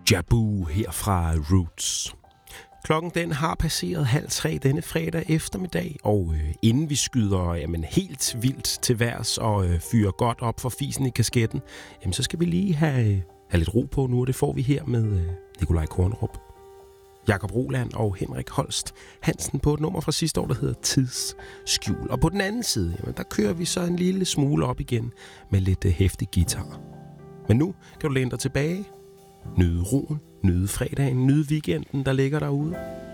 Jabu her fra Roots. Klokken den har passeret 2:30 denne fredag eftermiddag, og inden vi skyder helt vildt til værs og fyrer godt op for fisen i kasketten, så skal vi lige have lidt ro på nu, og det får vi her med Nikolaj Kornerup, Jakob Roland og Henrik Holst Hansen på et nummer fra sidste år, der hedder Tidsskjul. Og på den anden side, der kører vi så en lille smule op igen med lidt hæftig guitar. Men nu kan du læne dig tilbage, nyde roen, nyde fredagen, nyde weekenden, der ligger derude.